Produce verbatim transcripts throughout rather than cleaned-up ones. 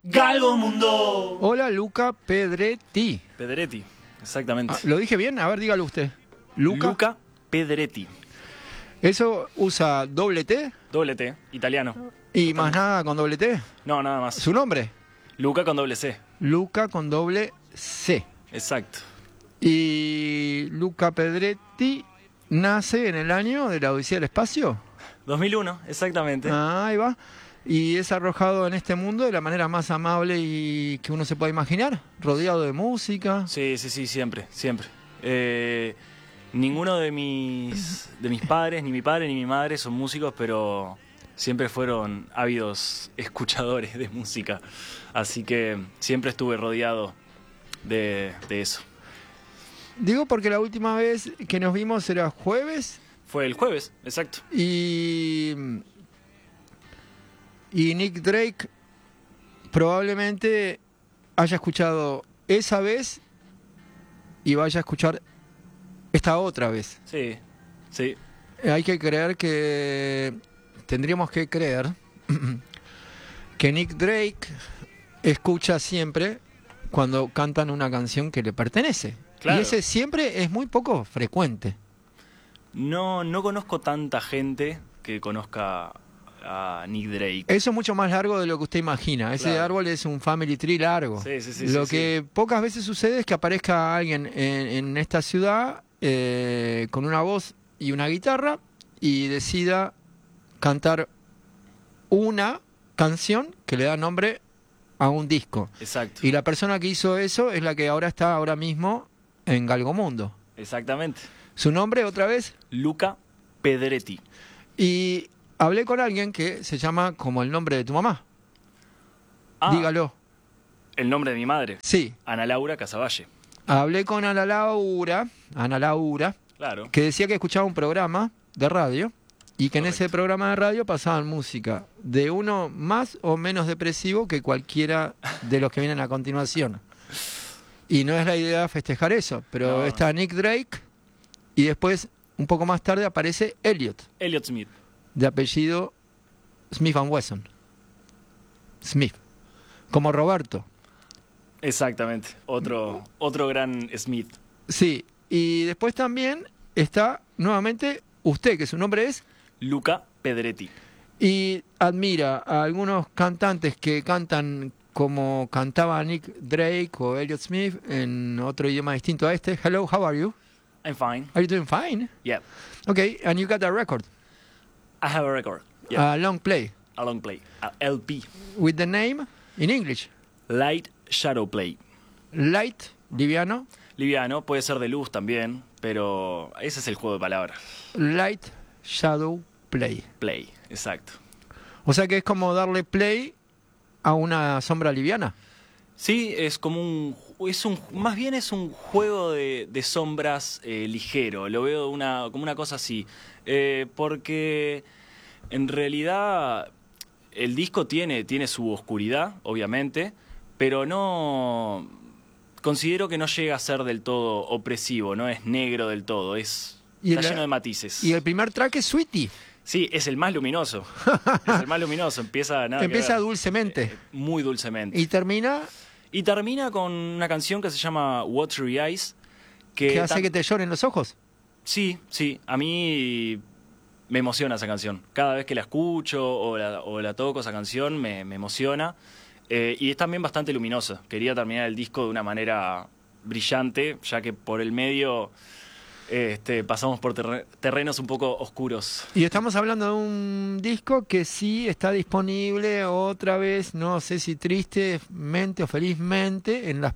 Galgo Mundo. Hola, Luca Pedretti. Pedretti, exactamente. Ah, ¿lo dije bien? A ver, dígalo usted. Luca. Luca Pedretti. ¿Eso usa doble T? Doble T, italiano. ¿Y más nada con doble T? No, nada más. ¿Su nombre? Luca con doble C. Luca con doble C. Exacto. ¿Y Luca Pedretti nace en el año de la Odisea del Espacio? dos mil uno, exactamente. Ah, ahí va. Y es arrojado en este mundo de la manera más amable y que uno se pueda imaginar, rodeado de música. Sí, sí, sí, siempre, siempre. Eh, ninguno de mis, de mis padres, ni mi padre ni mi madre son músicos, pero siempre fueron ávidos escuchadores de música. Así que siempre estuve rodeado de, de eso. Digo porque la última vez que nos vimos era jueves. Fue el jueves, exacto. Y, y Nick Drake probablemente haya escuchado esa vez y vaya a escuchar esta otra vez. Sí, sí. Hay que creer que... Tendríamos que creer que Nick Drake escucha siempre cuando cantan una canción que le pertenece. Claro. Y ese siempre es muy poco frecuente. No, no conozco tanta gente que conozca a Nick Drake. Eso es mucho más largo de lo que usted imagina. Ese Claro. árbol es un family tree largo. Sí, sí, sí, lo sí, que sí. pocas veces sucede es que aparezca alguien en, en esta ciudad eh, con una voz y una guitarra y decida cantar una canción que le da nombre a un disco. Exacto. Y la persona que hizo eso es la que ahora está ahora mismo en Galgo Mundo. Exactamente. ¿Su nombre otra vez? Luca Pedretti. Y hablé con alguien que se llama como el nombre de tu mamá. Ah, Dígalo. el nombre de mi madre. Sí. Ana Laura Casavalle. Hablé con Ana Laura, Ana Laura, Claro. que decía que escuchaba un programa de radio y que en Correcto. ese programa de radio pasaban música de uno más o menos depresivo que cualquiera de los que vienen a continuación. Y no es la idea festejar eso, pero No. está Nick Drake y después, un poco más tarde, aparece Elliot, Elliot Smith. de apellido Smith and Wesson. Smith. Como Roberto. Exactamente. Otro, otro gran Smith. Sí. Y después también está nuevamente usted, que su nombre es, Luca Pedretti. y admira a algunos cantantes que cantan como cantaba Nick Drake o Elliot Smith en otro idioma distinto a este. Hello, how are you? I'm fine. Are you doing fine? Yeah. Okay, and you got a record, I have a record. Yeah. a long play, A long play. A L P. with the name in English. Light Shadow Play. Light, liviano, Liviano, puede ser de luz también, pero ese es el juego de palabras. Light Shadow Play. Play, exacto. O sea que es como darle play a una sombra liviana. Sí, es como un, es un, más bien es un juego de, de sombras eh, ligero. Lo veo una, como una cosa así, eh, porque en realidad el disco tiene, tiene su oscuridad, obviamente, pero no considero que no llega a ser del todo opresivo, no es negro del todo, es Y está el- lleno de matices. Y el primer track es Sweetie. Sí, es el más luminoso. Es el más luminoso. Empieza nada que Empieza ver. dulcemente. Eh, muy dulcemente. Y termina Y termina con una canción que se llama Watery Eyes. Que, que hace tan- que te lloren los ojos. Sí, sí. A mí me emociona esa canción. Cada vez que la escucho o la, o la toco esa canción me, me emociona. Eh, y es también bastante luminosa. Quería terminar el disco de una manera brillante, ya que por el medio este, pasamos por terre- terrenos un poco oscuros. Y estamos hablando de un disco que sí está disponible otra vez, no sé si tristemente o felizmente, en las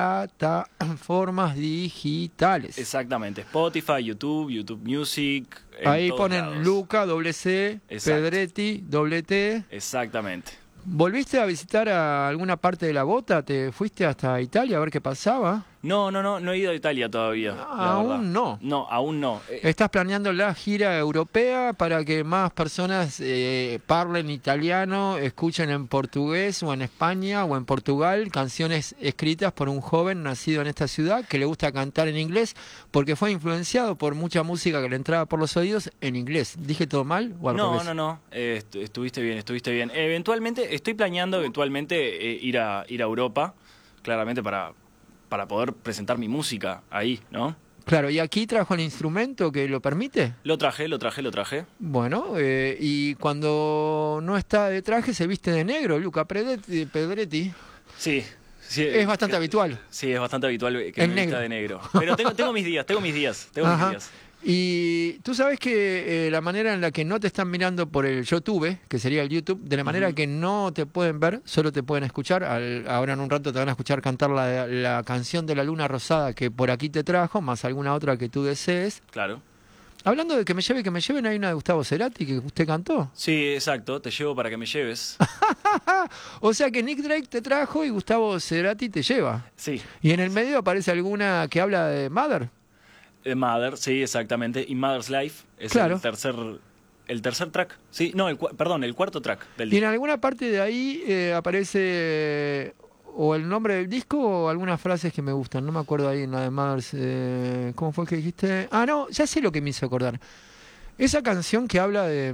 plataformas digitales. Exactamente. Spotify, YouTube, YouTube Music. en Ahí todos ponen lados. Luca, doble C, Exacto. Pedretti, doble T. Exactamente. ¿Volviste a visitar a alguna parte de la bota? ¿Te fuiste hasta Italia a ver qué pasaba? No, no, no, no he ido a Italia todavía. la Aún verdad. no. No, aún no. Eh, ¿Estás planeando la gira europea para que más personas eh, parlen italiano, escuchen en portugués o en España o en Portugal canciones escritas por un joven nacido en esta ciudad que le gusta cantar en inglés porque fue influenciado por mucha música que le entraba por los oídos en inglés? ¿Dije todo mal o al No, revés? no, no, eh, est- estuviste bien, estuviste bien. Eventualmente, estoy planeando eventualmente eh, ir a ir a Europa, claramente para, para poder presentar mi música ahí, ¿no? Claro, ¿y aquí trajo el instrumento que lo permite? Lo traje, lo traje, lo traje. Bueno, eh, y cuando no está de traje se viste de negro, Luca Pedretti. Pedretti. Sí, sí. Es bastante que- habitual. Sí, es bastante habitual que El me vista negro. de negro. Pero tengo, tengo mis días, tengo mis días, tengo mis Ajá. días. Y tú sabes que eh, la manera en la que no te están mirando por el YouTube, que sería el YouTube, de la manera Ujú. que no te pueden ver, solo te pueden escuchar. Al- ahora en un rato te van a escuchar cantar la, la canción de la Luna Rosada que por aquí te trajo, más alguna otra que tú desees. Claro. Hablando de que me lleve, que me lleven, hay una de Gustavo Cerati que usted cantó. Sí, exacto, te llevo para que me lleves. O sea que Nick Drake te trajo y Gustavo Cerati te lleva. Sí, Y en el medio aparece alguna que habla de Mother. eh, Mother, sí, exactamente. Y Mother's Life es Claro. el tercer el tercer track. Sí, no, el, cua- perdón, el cuarto track del Y en disco. alguna parte de ahí eh, aparece eh, o el nombre del disco o algunas frases que me gustan. No me acuerdo ahí en la de Mothers. Eh, ¿Cómo fue que dijiste? Ah, no, ya sé lo que me hizo acordar. Esa canción que habla de.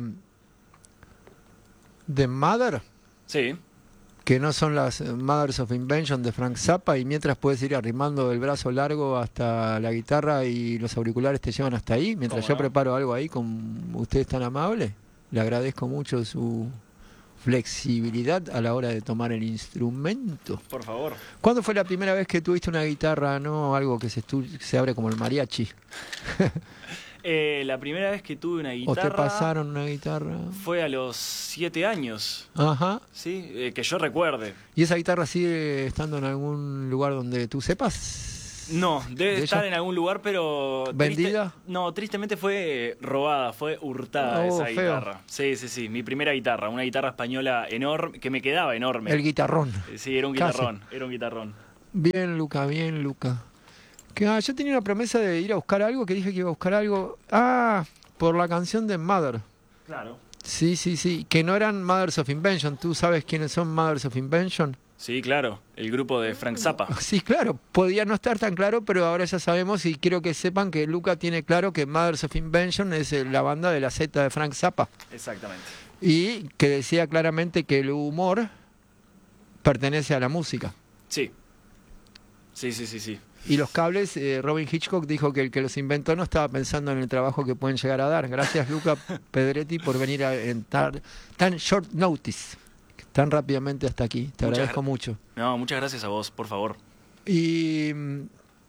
de Mother, Sí, que no son las eh, Mothers of Invention de Frank Zappa, y mientras puedes ir arrimando el brazo largo hasta la guitarra y los auriculares te llevan hasta ahí, mientras ¿Cómo yo no? preparo algo ahí con usted tan amable. Le agradezco mucho su flexibilidad a la hora de tomar el instrumento. por favor. ¿Cuándo fue la primera vez que tuviste una guitarra, no algo que se, estu- se abre como el mariachi? Eh, la primera vez que tuve una ¿O te guitarra pasaron una guitarra? fue a los siete años, Ajá. ¿sí? Eh, que yo recuerde. ¿Y esa guitarra sigue estando en algún lugar donde tú sepas? No, debe ¿De estar ella? en algún lugar, pero... ¿Vendida? triste- no, tristemente fue eh, robada, fue hurtada Oh, esa feo. guitarra. Sí, sí, sí, mi primera guitarra, una guitarra española enorme, que me quedaba enorme. El guitarrón. Eh, Sí, era un Casi. guitarrón, era un guitarrón. Bien, Luca, bien, Luca. Que, ah, yo tenía una promesa de ir a buscar algo, que dije que iba a buscar algo. Ah, por la canción de Mother. Claro. Sí, sí, sí. Que no eran Mothers of Invention. ¿Tú sabes quiénes son Mothers of Invention? Sí, claro, el grupo de Frank Zappa. Sí, claro. Podía no estar tan claro, pero ahora ya sabemos y quiero que sepan que Luca tiene claro que Mothers of Invention es eh, la banda de la Z de Frank Zappa. Exactamente. Y que decía claramente que el humor pertenece a la música. Sí. Sí, sí, sí, sí. Y los cables, eh, Robin Hitchcock dijo que el que los inventó no estaba pensando en el trabajo que pueden llegar a dar. Gracias, Luca Pedretti, por venir a, en tar- tan short notice, tan rápidamente hasta aquí. Te Muchas agradezco gra- mucho. No, muchas gracias a vos, por favor. Y. mm,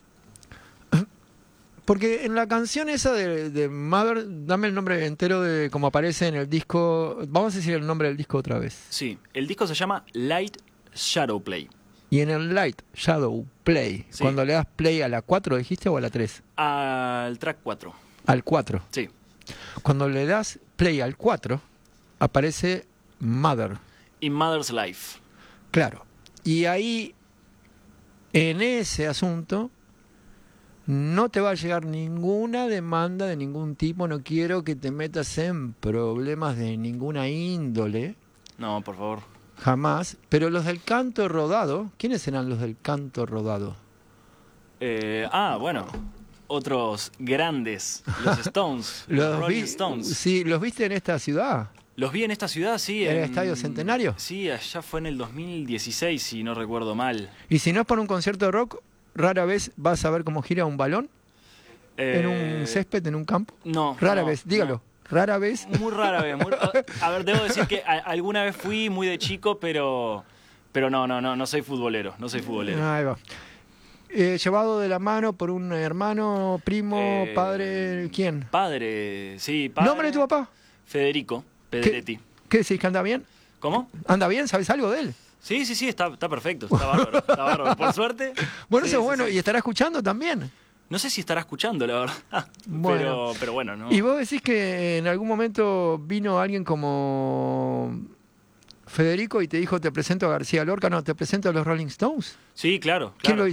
Porque en la canción esa de, de Mother, dame el nombre entero de como aparece en el disco. Vamos a decir el nombre del disco otra vez. Sí, el disco se llama Light Shadow Play. Y en el Light Shadow Play, Sí. cuando le das play a la cuatro, ¿dijiste o a la tres? Al track cuatro. Al cuatro. Sí, Cuando le das play al cuatro, aparece Mother. y Mother's Life. Claro. Y ahí, en ese asunto, no te va a llegar ninguna demanda de ningún tipo. No quiero que te metas en problemas de ninguna índole, No, por favor. jamás. Pero los del canto rodado, ¿quiénes serán los del canto rodado? Eh, ah, bueno. Otros grandes, los Stones, los, Los Rolling vi- Stones. Sí, ¿los viste en esta ciudad? Los vi en esta ciudad, sí. ¿En el en- Estadio Centenario? Sí, allá fue en el dos mil dieciséis, si no recuerdo mal. Y si no es por un concierto de rock, rara vez vas a ver cómo gira un balón en Eh, un césped, en un campo. No. Rara no, vez, dígalo. Rara vez. no. Muy rara vez. muy- a ver, debo decir que a- alguna vez fui muy de chico, pero pero no, no, no, no soy futbolero, no soy futbolero. Ahí va. Eh, llevado de la mano por un hermano, primo, Eh, padre, ¿quién? Padre, sí, padre. ¿Nombre de tu papá? Federico Pedretti. ¿Qué decís, que anda bien? ¿Cómo? ¿Anda bien? ¿Sabes algo de él? Sí, sí, sí, está, está perfecto, está bárbaro, está bárbaro. Por suerte. Bueno, sí, eso es sí, bueno. sí. ¿Y estará escuchando también? No sé si estará escuchando, la verdad. Bueno. Pero, pero bueno, no. ¿Y vos decís que en algún momento vino alguien como Federico y te dijo, te presento a García Lorca? No, te presento a los Rolling Stones. Sí, claro. ¿Quién claro. lo hizo?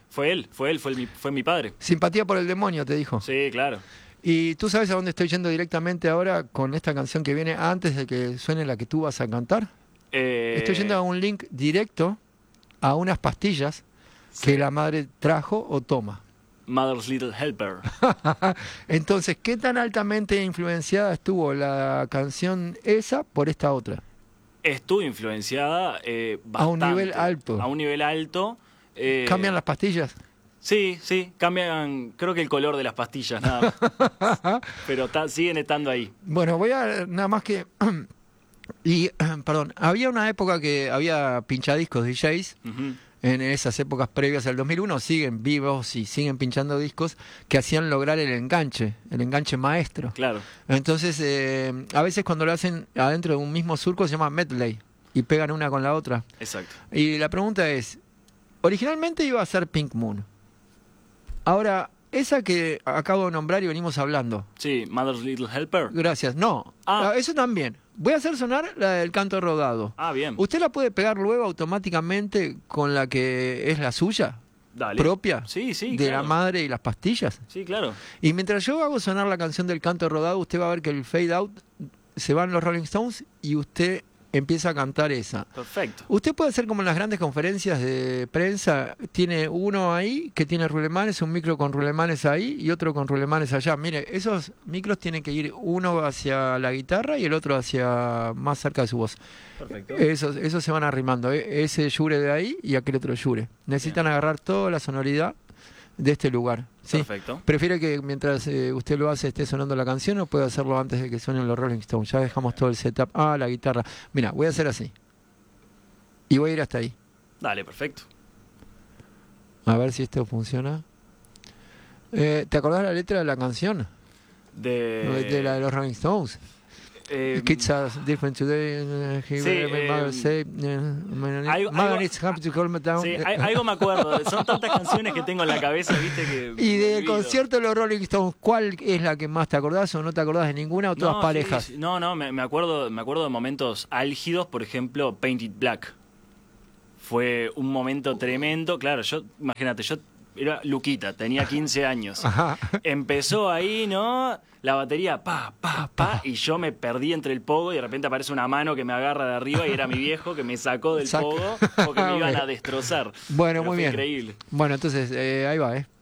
Fue él, fue él, fue, el, mi, fue mi padre. Simpatía por el demonio, te dijo. Sí, claro. ¿Y tú sabes a dónde estoy yendo directamente ahora con esta canción que viene antes de que suene la que tú vas a cantar? Eh... Estoy yendo a un link directo a unas pastillas Sí. que la madre trajo o toma. Mother's Little Helper. Entonces, ¿qué tan altamente influenciada estuvo la canción esa por esta otra? Estuvo influenciada eh, bastante. A un nivel alto. A un nivel alto. Eh, ¿Cambian las pastillas? Sí, sí, cambian, creo que el color de las pastillas, nada más. Pero ta, siguen estando ahí. Bueno, voy a nada más que... y, perdón, había una época que había pinchadiscos D Js, Uh-huh. en esas épocas previas al dos mil uno, siguen vivos y siguen pinchando discos que hacían lograr el enganche, el enganche maestro. Claro. Entonces, eh, a veces cuando lo hacen adentro de un mismo surco se llama medley y pegan una con la otra. Exacto. Y la pregunta es, originalmente iba a ser Pink Moon. Ahora, esa que acabo de nombrar y venimos hablando. Sí, Mother's Little Helper. Gracias. No, Ah. eso también. Voy a hacer sonar la del canto rodado. Ah, bien. ¿Usted la puede pegar luego automáticamente con la que es la suya? Dale. Propia Sí, sí, de claro. la madre y las pastillas. Sí, claro. Y mientras yo hago sonar la canción del canto rodado, usted va a ver que el fade out se van los Rolling Stones y usted empieza a cantar esa. Perfecto. Usted puede hacer como en las grandes conferencias de prensa, tiene uno ahí que tiene rulemanes, un micro con rulemanes ahí y otro con rulemanes allá. Mire, esos micros tienen que ir uno hacia la guitarra y el otro hacia más cerca de su voz. Perfecto. Esos, esos se van arrimando, ¿eh? Ese yure de ahí y aquel otro yure. Necesitan Bien. agarrar toda la sonoridad de este lugar. ¿Sí? Perfecto. ¿Prefiere que mientras eh, usted lo hace esté sonando la canción o puede hacerlo antes de que suenen los Rolling Stones? Ya dejamos todo el setup. Ah, la guitarra. Mira, voy a hacer así. Y voy a ir hasta ahí. Dale, perfecto. A ver si esto funciona. Eh, ¿Te acordás la letra de la canción? De... de, de la de los Rolling Stones. eh, Kids are different today. uh, he- sí, my mother eh, say, uh, algo- mother algo- needs help to calm it down. Sí, hay- algo me acuerdo. Son tantas canciones que tengo en la cabeza, viste, que... Y me del olvido. concierto de los Rolling Stones, ¿cuál es la que más te acordás o no te acordás de ninguna o todas No, parejas? sí, sí. No, no, me, me acuerdo, me acuerdo de momentos álgidos, por ejemplo, Painted Black. Fue un momento tremendo. Claro, yo, imagínate, yo era Luquita, tenía quince años. Ajá. Empezó ahí, ¿no? La batería, pa, pa, pa, y yo me perdí entre el pogo y de repente aparece una mano que me agarra de arriba y era mi viejo que me sacó del Saca. pogo porque me iban a destrozar. Bueno, Pero muy fue bien. increíble. Bueno, entonces, eh, ahí va, ¿eh?